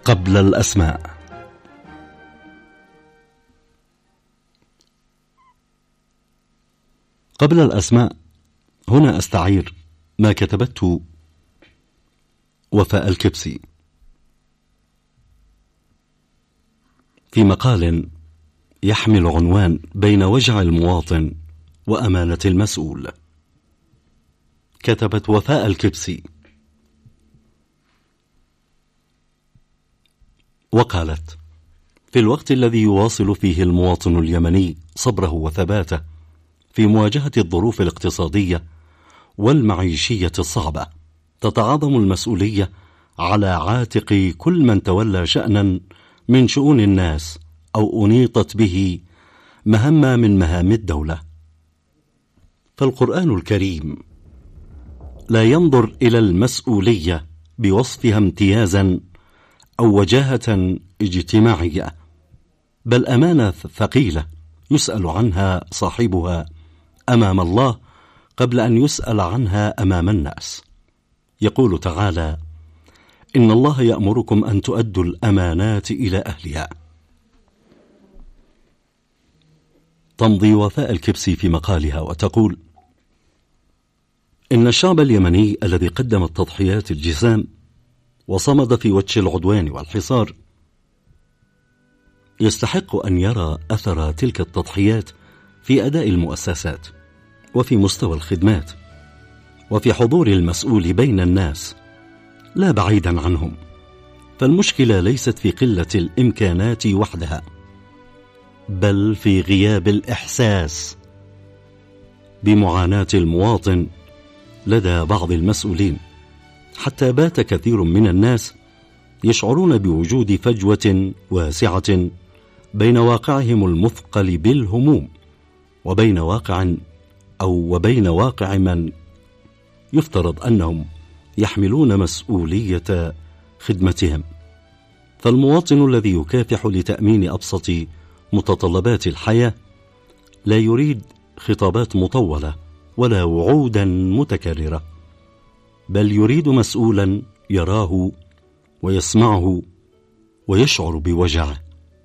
قبل الأسماء. قبل الأسماء هنا أستعير ما كتبته وفاء الكبسي في مقال يحمل عنوان بين وجع المواطن وأمانة المسؤول. كتبت وفاء الكبسي وقالت: في الوقت الذي يواصل فيه المواطن اليمني صبره وثباته في مواجهة الظروف الاقتصادية والمعيشية الصعبة، تتعاظم المسؤولية على عاتق كل من تولى شأنا من شؤون الناس أو أنيطت به مهمة من مهام الدولة. فالقرآن الكريم لا ينظر إلى المسؤولية بوصفها امتيازا أو وجاهة اجتماعية، بل أمانة ثقيلة يسأل عنها صاحبها أمام الله قبل أن يسأل عنها أمام الناس. يقول تعالى: إن الله يأمركم أن تؤدوا الأمانات إلى أهلها. تمضي وفاء الكبسي في مقالها وتقول: إن الشعب اليمني الذي قدم التضحيات الجسام وصمد في وجه العدوان والحصار يستحق أن يرى أثر تلك التضحيات في أداء المؤسسات وفي مستوى الخدمات وفي حضور المسؤول بين الناس لا بعيدا عنهم. فالمشكلة ليست في قلة الإمكانات وحدها، بل في غياب الإحساس بمعاناة المواطن لدى بعض المسؤولين، حتى بات كثير من الناس يشعرون بوجود فجوة واسعة بين واقعهم المثقل بالهموم وبين واقع من يفترض أنهم يحملون مسؤولية خدمتهم. فالمواطن الذي يكافح لتأمين أبسط متطلبات الحياة لا يريد خطابات مطولة ولا وعودا متكررة، بل يريد مسؤولا يراه ويسمعه ويشعر بوجعه،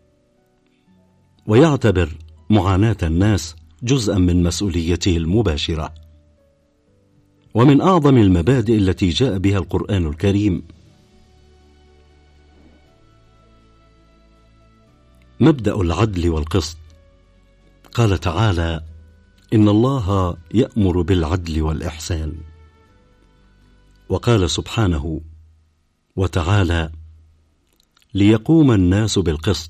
ويعتبر معاناة الناس جزءا من مسؤوليته المباشرة. ومن أعظم المبادئ التي جاء بها القرآن الكريم مبدأ العدل والقسط. قال تعالى: إن الله يأمر بالعدل والإحسان. وقال سبحانه وتعالى: ليقوم الناس بالقسط.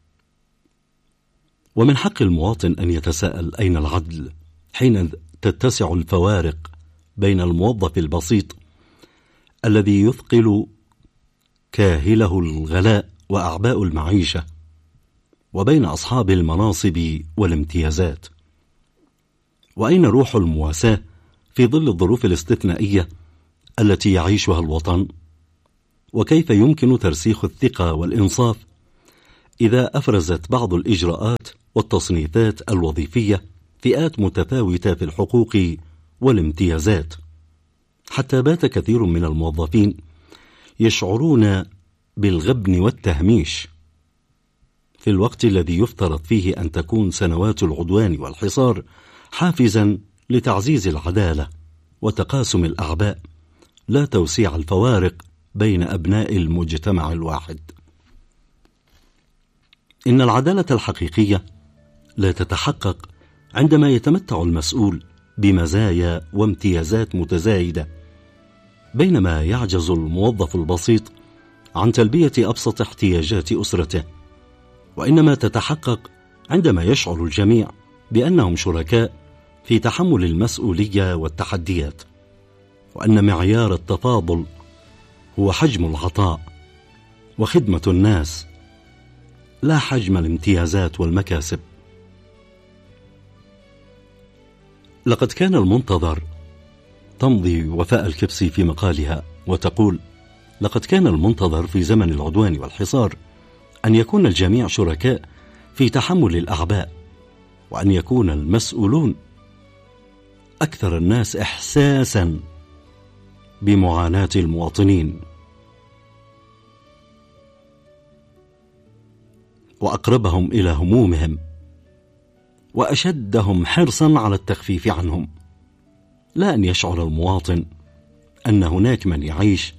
ومن حق المواطن أن يتساءل: أين العدل حين تتسع الفوارق بين الموظف البسيط الذي يثقل كاهله الغلاء وأعباء المعيشة وبين أصحاب المناصب والامتيازات؟ وأين روح المواساة في ظل الظروف الاستثنائية التي يعيشها الوطن؟ وكيف يمكن ترسيخ الثقة والإنصاف إذا أفرزت بعض الإجراءات والتصنيفات الوظيفية فئات متفاوتة في الحقوق والامتيازات، حتى بات كثير من الموظفين يشعرون بالغبن والتهميش في الوقت الذي يفترض فيه أن تكون سنوات العدوان والحصار حافزا لتعزيز العدالة وتقاسم الأعباء، لا توسيع الفوارق بين أبناء المجتمع الواحد. إن العدالة الحقيقية لا تتحقق عندما يتمتع المسؤول بمزايا وامتيازات متزايدة، بينما يعجز الموظف البسيط عن تلبية أبسط احتياجات أسرته، وإنما تتحقق عندما يشعر الجميع بأنهم شركاء في تحمل المسؤولية والتحديات، وأن معيار التفاضل هو حجم العطاء وخدمة الناس لا حجم الامتيازات والمكاسب. لقد كان المنتظر، تمضي وفاء الكبسي في مقالها وتقول: لقد كان المنتظر في زمن العدوان والحصار أن يكون الجميع شركاء في تحمل الأعباء، وأن يكون المسؤولون أكثر الناس إحساسا بمعاناة المواطنين. وأقربهم إلى همومهم، وأشدهم حرصا على التخفيف عنهم، لا أن يشعر المواطن أن هناك من يعيش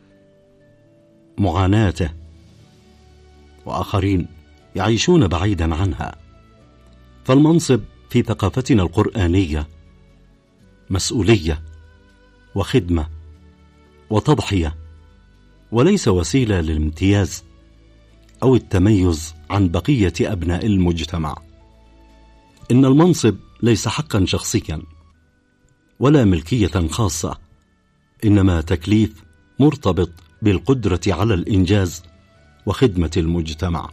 معاناته وآخرين يعيشون بعيدا عنها. فالمنصب في ثقافتنا القرآنية مسؤولية وخدمة وتضحية، وليس وسيلة للامتياز أو التميز عن بقية أبناء المجتمع. إن المنصب ليس حقا شخصيا ولا ملكية خاصة، إنما تكليف مرتبط بالقدرة على الإنجاز وخدمة المجتمع.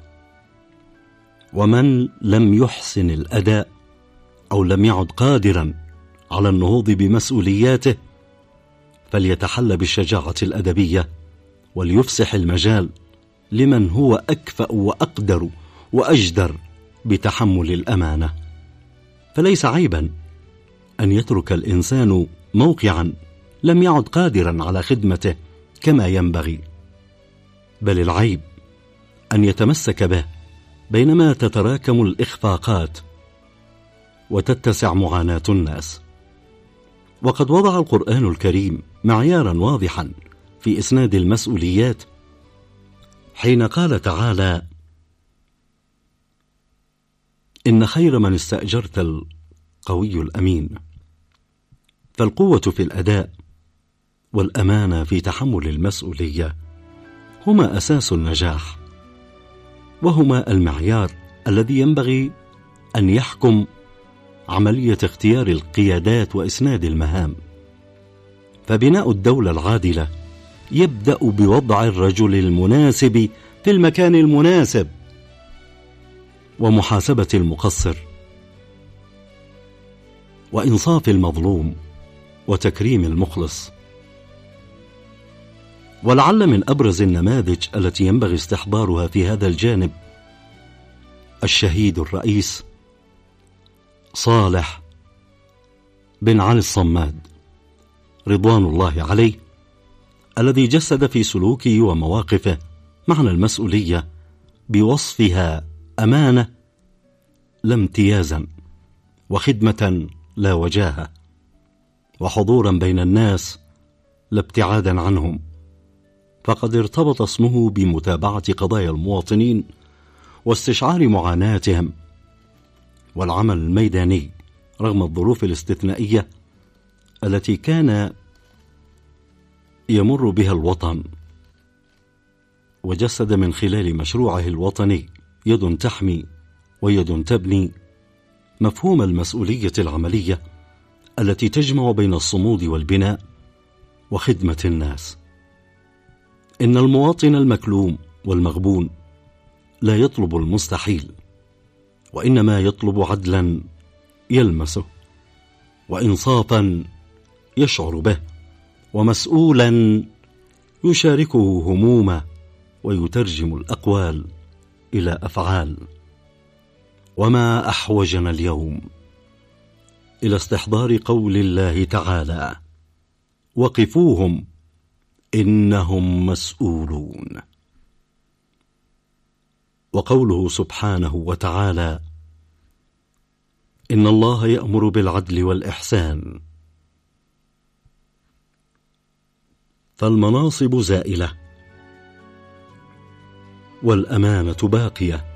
ومن لم يحسن الأداء أو لم يعد قادرا على النهوض بمسؤولياته فليتحلى بالشجاعة الأدبية، وليفسح المجال لمن هو أكفأ وأقدر وأجدر بتحمل الأمانة. فليس عيبا أن يترك الإنسان موقعا لم يعد قادرا على خدمته كما ينبغي، بل العيب أن يتمسك به بينما تتراكم الإخفاقات وتتسع معاناة الناس. وقد وضع القرآن الكريم معيارا واضحا في إسناد المسؤوليات حين قال تعالى: إن خير من استأجرت القوي الأمين. فالقوة في الأداء والأمانة في تحمل المسؤولية هما أساس النجاح، وهما المعيار الذي ينبغي أن يحكم عملية اختيار القيادات وإسناد المهام. فبناء الدولة العادلة يبدأ بوضع الرجل المناسب في المكان المناسب، ومحاسبة المقصر، وإنصاف المظلوم، وتكريم المخلص. ولعل من أبرز النماذج التي ينبغي استحضارها في هذا الجانب الشهيد الرئيس صالح بن علي الصماد رضوان الله عليه، الذي جسد في سلوكه ومواقفه معنى المسؤولية بوصفها أمانة لا امتيازا، وخدمة لا وجاهة، وحضورا بين الناس لا ابتعادا عنهم. فقد ارتبط اسمه بمتابعة قضايا المواطنين واستشعار معاناتهم والعمل الميداني رغم الظروف الاستثنائية التي كان يمر بها الوطن. وجسد من خلال مشروعه الوطني يد تحمي ويد تبني مفهوم المسؤولية العملية التي تجمع بين الصمود والبناء وخدمة الناس. إن المواطن المكلوم والمغبون لا يطلب المستحيل، وإنما يطلب عدلا يلمسه، وإنصافا يشعر به، ومسؤولا يشاركه همومه ويترجم الأقوال إلى أفعال. وما أحوجنا اليوم إلى استحضار قول الله تعالى: وقفوهم إنهم مسؤولون. وقوله سبحانه وتعالى: إن الله يأمر بالعدل والإحسان. فالمناصب زائلة والأمانة باقية،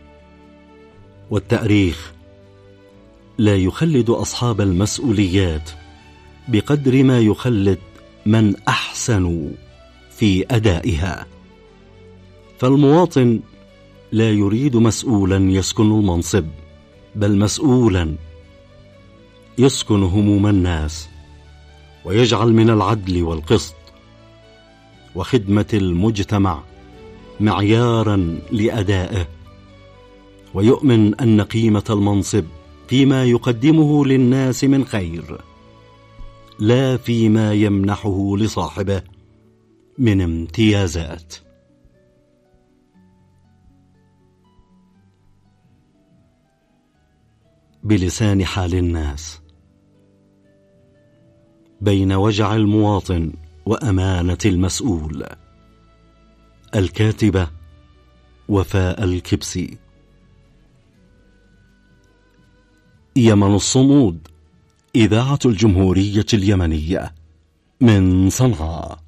والتاريخ لا يخلد أصحاب المسؤوليات بقدر ما يخلد من أحسنوا في أدائها. فالمواطن لا يريد مسؤولا يسكن المنصب، بل مسؤولا يسكن هموم الناس، ويجعل من العدل والقسط وخدمة المجتمع معيارا لأدائه، ويؤمن أن قيمة المنصب فيما يقدمه للناس من خير، لا فيما يمنحه لصاحبه من امتيازات. بلسان حال الناس بين وجع المواطن وأمانة المسؤول، الكاتبة وفاء الكبسي. يمن الصمود، إذاعة الجمهورية اليمنية من صنعاء.